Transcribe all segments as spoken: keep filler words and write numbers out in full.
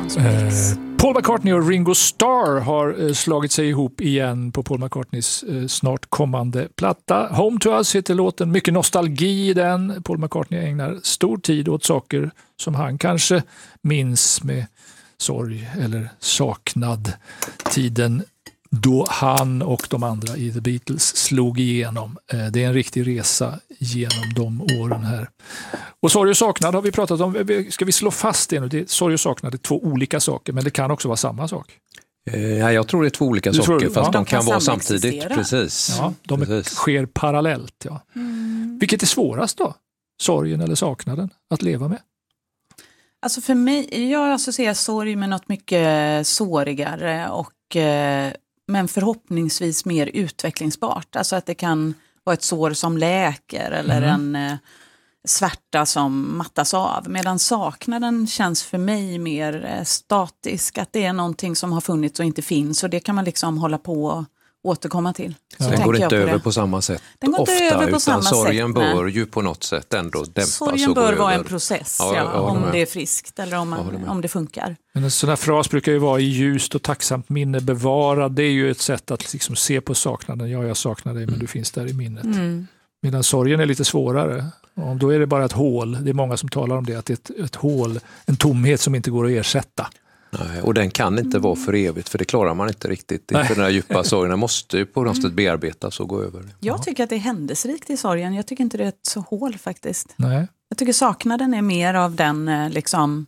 sån som X. Eh, Paul McCartney och Ringo Starr har eh, slagit sig ihop igen på Paul McCartneys eh, snart kommande platta. Home to Us heter låten, mycket nostalgi i den. Paul McCartney ägnar stor tid åt saker som han kanske minns med sorg eller saknad. Tiden då han och de andra i The Beatles slog igenom. Det är en riktig resa genom de åren här. Och sorg och saknad har vi pratat om. Ska vi slå fast det nu? Det är, sorg och saknad är två olika saker, men det kan också vara samma sak. Ja, jag tror det är två olika du saker, tror, fast ja. de, de kan, kan vara samexistera. samtidigt. Precis. Ja, de Precis. sker parallellt. Ja. Mm. Vilket är svårast då? Sorgen eller saknaden att leva med? Alltså för mig, jag associerar sorg med något mycket sårigare och eh, men förhoppningsvis mer utvecklingsbart. Alltså att det kan vara ett sår som läker eller mm. en eh, svärta som mattas av. Medan saknaden känns för mig mer eh, statisk. Att det är någonting som har funnits och inte finns. Och det kan man liksom hålla på och återkomma till. Så ja. Den går inte över det. På samma sätt den går ofta, inte över på utan samma sorgen sätt, bör nej. ju på något sätt ändå dämpas. Sorgen och bör gå vara över. en process, ja, ja, ja, om med. det är friskt eller om, man, om det funkar. Men en sån här fras brukar ju vara i ljust och tacksamt minne bevara. Det är ju ett sätt att liksom se på saknaden. Ja, jag saknar dig, men mm. du finns där i minnet. Mm. Medan sorgen är lite svårare. Och då är det bara ett hål. Det är många som talar om det, att det är ett, ett hål, en tomhet som inte går att ersätta. Nej, och den kan inte vara för evigt, för det klarar man inte riktigt. För den här djupa sorgen den måste ju på något sätt bearbetas och gå över. Jag tycker att det är händelserikt i sorgen. Jag tycker inte det är ett så hål faktiskt. Nej. Jag tycker saknaden är mer av den liksom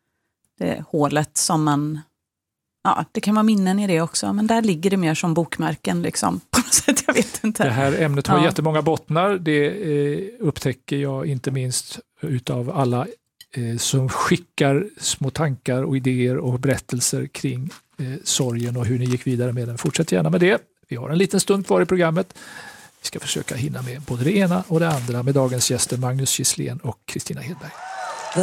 det hålet som man, ja, det kan vara minnen i det också, men där ligger det mer som bokmärken liksom på något sätt, jag vet inte. Det här ämnet har ja. jättemånga bottnar. Det eh, upptäcker jag inte minst utav alla som skickar små tankar och idéer och berättelser kring eh, sorgen och hur ni gick vidare med den. Fortsätt gärna med det. Vi har en liten stund kvar i programmet. Vi ska försöka hinna med både det ena och det andra med dagens gäster Magnus Gisslén och Kristina Hedberg.